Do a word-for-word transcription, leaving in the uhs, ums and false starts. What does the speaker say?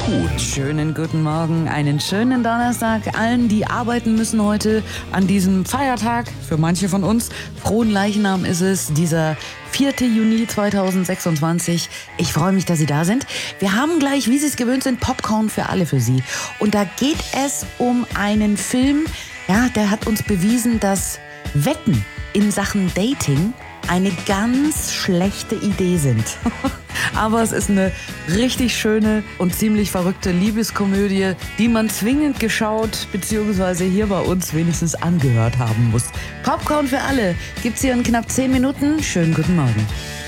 Huhn. Schönen guten Morgen, einen schönen Donnerstag allen, die arbeiten müssen heute an diesem Feiertag. Für manche von uns. Frohen Leichnam ist es, dieser vierter Juni zweitausendsechsundzwanzig. Ich freue mich, dass Sie da sind. Wir haben gleich, wie Sie es gewöhnt sind, Popcorn für alle für Sie. Und da geht es um einen Film, ja, der hat uns bewiesen, dass Wetten in Sachen Dating eine ganz schlechte Idee sind. Aber es ist eine richtig schöne und ziemlich verrückte Liebeskomödie, die man zwingend geschaut bzw. hier bei uns wenigstens angehört haben muss. Popcorn für alle gibt's hier in knapp zehn Minuten. Schönen guten Morgen.